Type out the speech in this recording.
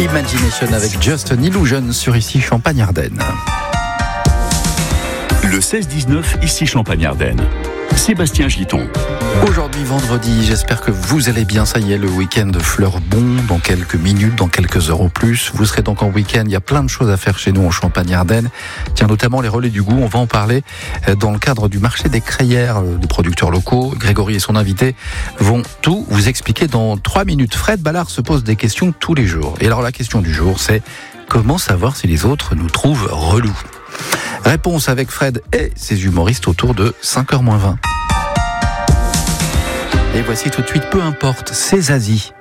Imagination avec Just an Illusion sur Ici Champagne-Ardenne. Le 16-19, Ici Champagne-Ardenne. Sébastien Giton. Aujourd'hui vendredi, j'espère que vous allez bien. Ça y est, le week-end fleure bon dans quelques minutes, dans quelques heures au plus. Vous serez donc en week-end. Il y a plein de choses à faire chez nous en Champagne-Ardenne. Tiens, notamment les relais du goût. On va en parler dans le cadre du marché des crayères des producteurs locaux. Grégory et son invité vont tout vous expliquer dans 3 minutes. Fred Ballard se pose des questions tous les jours. Et alors la question du jour, c'est comment savoir si les autres nous trouvent relous ? Réponse avec Fred et ses humoristes autour de 5h moins 20. Et voici tout de suite, peu importe, c'est Zazie.